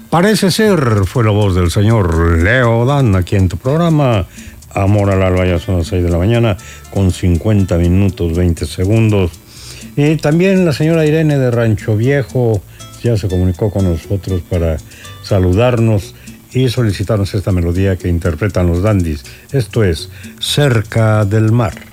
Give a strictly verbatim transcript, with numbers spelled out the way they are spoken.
Parece ser, fue la voz del señor Leo Dan aquí en tu programa Amor al Alba. Ya son las seis de la mañana con cincuenta minutos veinte segundos. Y también la señora Irene de Rancho Viejo ya se comunicó con nosotros para saludarnos y solicitarnos esta melodía que interpretan los Dandies. Esto es Cerca del Mar.